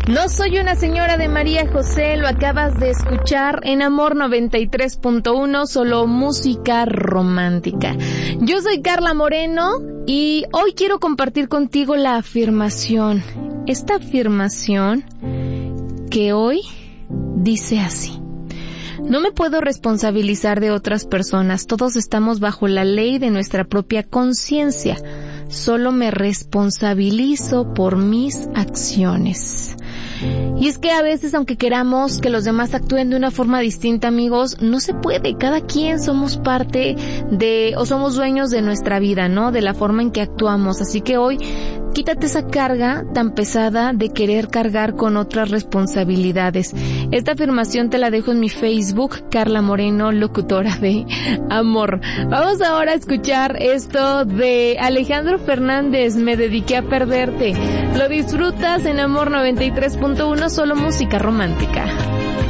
No soy una señora de María José, lo acabas de escuchar en Amor 93.1, solo música romántica. Yo soy Carla Moreno y hoy quiero compartir contigo la afirmación. Esta afirmación que hoy dice así: no me puedo responsabilizar de otras personas, todos estamos bajo la ley de nuestra propia conciencia. Solo me responsabilizo por mis acciones. Y es que a veces, aunque queramos que los demás actúen de una forma distinta, amigos, no se puede. Cada quien somos parte de, o somos dueños de nuestra vida, ¿no? De la forma en que actuamos. Así que hoy, quítate esa carga tan pesada de querer cargar con otras responsabilidades. Esta afirmación te la dejo en mi Facebook, Carla Moreno, locutora de Amor. Vamos ahora a escuchar esto de Alejandro Fernández, Me dediqué a perderte. Lo disfrutas en Amor 93.1, solo música romántica.